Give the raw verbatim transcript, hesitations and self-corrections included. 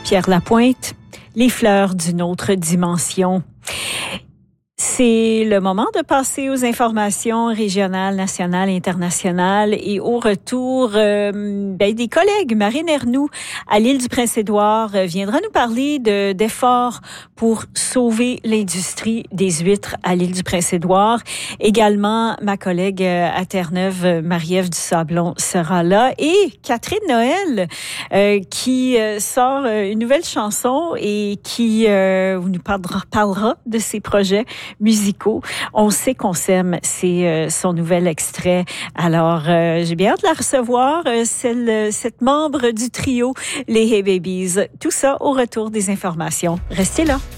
Pierre Lapointe, les fleurs d'une autre dimension. C'est le moment de passer aux informations régionales, nationales, internationales et au retour euh, ben, des collègues. Marine Ernoult à l'île du Prince-Édouard euh, viendra nous parler de, d'efforts pour sauver l'industrie des huîtres à l'île du Prince-Édouard. Également, ma collègue euh, à Terre-Neuve, Marie-Ève Dusablon, sera là. Et Catherine Noël euh, qui euh, sort euh, une nouvelle chanson et qui euh, nous parlera, parlera de ses projets musicaux. On sait qu'on s'aime, c'est euh, son nouvel extrait. Alors, euh, j'ai bien hâte de la recevoir, euh, celle, cette membre du trio, les Hey Babies. Tout ça au retour des informations. Restez là.